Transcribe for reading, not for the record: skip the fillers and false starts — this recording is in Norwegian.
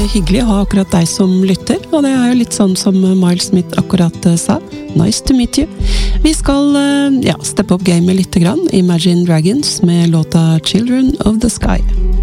hyggelig å ha akkurat deg som lytter, og det jo litt sånn som Miles Smith akkurat sa. Nice to meet you. Vi skal steppe opp gamet litt grann. Imagine Dragons med låta Children of the Sky.